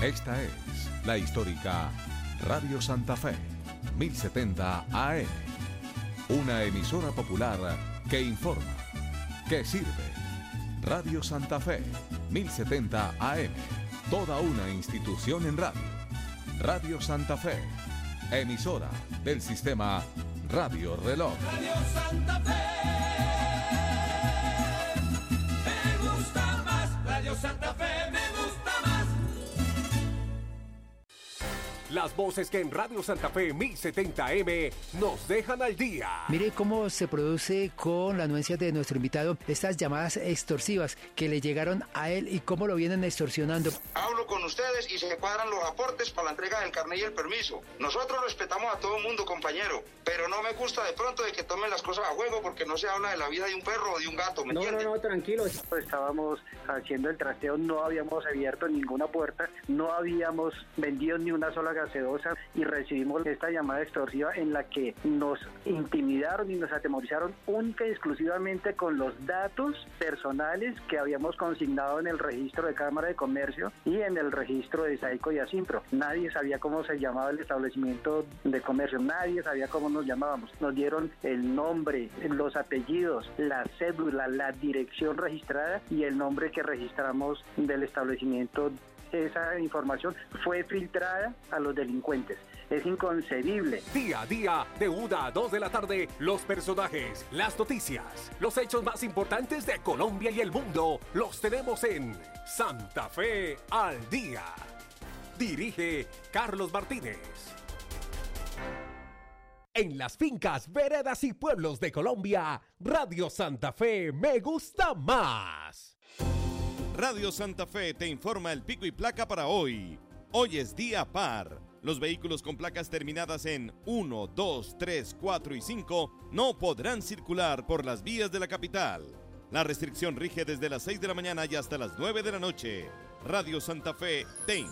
Esta es la histórica Radio Santa Fe, 1070 AM. Una emisora popular que informa, que sirve. Radio Santa Fe, 1070 AM. Toda una institución en radio. Radio Santa Fe, emisora del sistema Radio Reloj. Radio Santa Fe, me gusta más. Radio Santa Fe, me gusta más. Las voces que en Radio Santa Fe 1070M nos dejan al día. Mire cómo se produce con la anuencia de nuestro invitado estas llamadas extorsivas que le llegaron a él y cómo lo vienen extorsionando. Hablo con ustedes y se cuadran los aportes para la entrega del carnet y el permiso. Nosotros respetamos a todo el mundo, compañero, pero no me gusta de pronto de que tomen las cosas a juego porque no se habla de la vida de un perro o de un gato, ¿me entiendes? No, tranquilo. Estábamos haciendo el trasteo, no habíamos abierto ninguna puerta, no habíamos vendido ni una sola gaseosa y recibimos esta llamada extorsiva en la que nos intimidaron y nos atemorizaron única y exclusivamente con los datos personales que habíamos consignado en el registro de Cámara de Comercio y en el registro de Saico y Asimpro. Nadie sabía cómo se llamaba el establecimiento de comercio, nadie sabía cómo nos llamábamos. Nos dieron el nombre, los apellidos, la cédula, la dirección registrada y el nombre que registramos del establecimiento. Esa información fue filtrada a los delincuentes. Es inconcebible. Día a día, de 1 a 2 de la tarde, los personajes, las noticias, los hechos más importantes de Colombia y el mundo, los tenemos en Santa Fe al Día. Dirige Carlos Martínez. En las fincas, veredas y pueblos de Colombia, Radio Santa Fe me gusta más. Radio Santa Fe te informa el pico y placa para hoy. Hoy es día par. Los vehículos con placas terminadas en 1, 2, 3, 4 y 5 no podrán circular por las vías de la capital. La restricción rige desde las 6 de la mañana y hasta las 9 de la noche. Radio Santa Fe te informa.